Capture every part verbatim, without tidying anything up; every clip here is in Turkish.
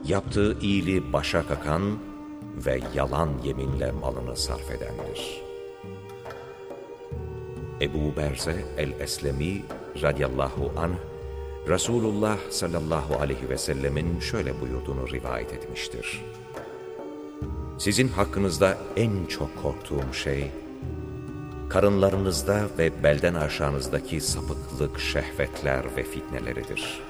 yaptığı iyiliği başa kakan ve yalan yeminle malını sarf edendir. Ebu Berze el-Eslemi radıyallahu anh, Resulullah sallallahu aleyhi ve sellemin şöyle buyurduğunu rivayet etmiştir. Sizin hakkınızda en çok korktuğum şey, karınlarınızda ve belden aşağınızdaki sapıklık, şehvetler ve fitneleridir.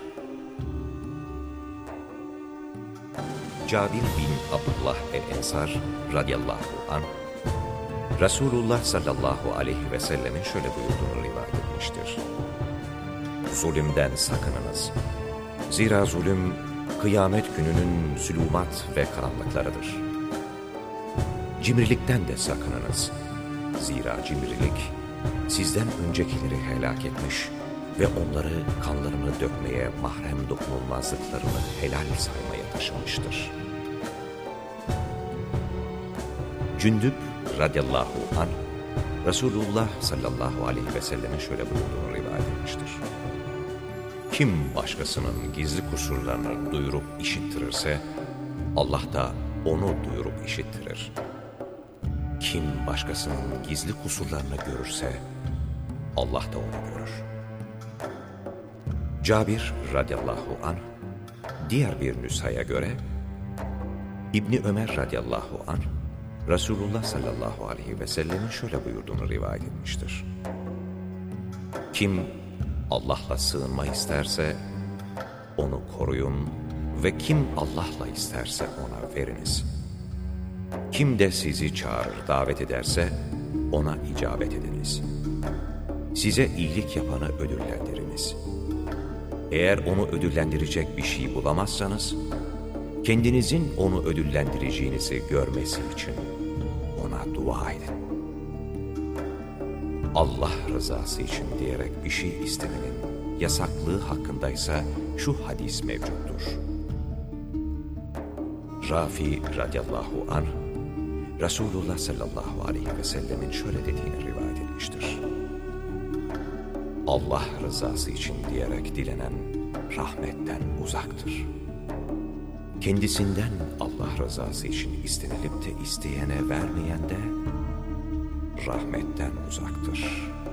Cabir bin Abdullah el-Ensar radıyallahu anh, Resulullah sallallahu aleyhi ve sellemin şöyle buyurduğunu rivayet etmiştir. Zulümden sakınınız. Zira zulüm, kıyamet gününün zulümat ve karanlıklarıdır. Cimrilikten de sakınınız. Zira cimrilik, sizden öncekileri helak etmiş ve onları kanlarını dökmeye, mahrem dokunulmazlıklarını helal saymaya taşımıştır. Cündüb radıyallahu anh, Resulullah sallallahu aleyhi ve sellemin şöyle buyurduğunu rivayet etmiştir. Kim başkasının gizli kusurlarını duyurup işittirirse, Allah da onu duyurup işittirir. Kim başkasının gizli kusurlarını görürse, Allah da onu görür. Cabir radıyallahu anh, diğer bir nüshaya göre, İbni Ömer radıyallahu anh, Resulullah sallallahu aleyhi ve sellemin şöyle buyurduğunu rivayet etmiştir. Kim Allah'la sığınma isterse onu koruyun ve kim Allah'la isterse ona veriniz. Kim de sizi çağırır, davet ederse ona icabet ediniz. Size iyilik yapanı ödüllendiriniz. Eğer onu ödüllendirecek bir şey bulamazsanız, kendinizin onu ödüllendireceğinizi görmesi için ona dua edin. Allah rızası için diyerek bir şey istemenin yasaklığı hakkındaysa şu hadis mevcuttur. Rafi radıyallahu anh, Resulullah sallallahu aleyhi ve sellemin şöyle dediğini rivayet etmiştir. Allah rızası için diyerek dilenen rahmetten uzaktır. Kendisinden Allah rızası için istenilip de isteyene vermeyen de rahmetten uzaktır.